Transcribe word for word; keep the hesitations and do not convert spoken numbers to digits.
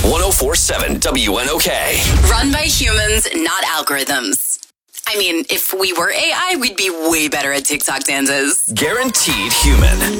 one oh four point seven W N O K. Run by humans, not algorithms. I mean, if we were A I, we'd be way better at TikTok dances. Guaranteed human.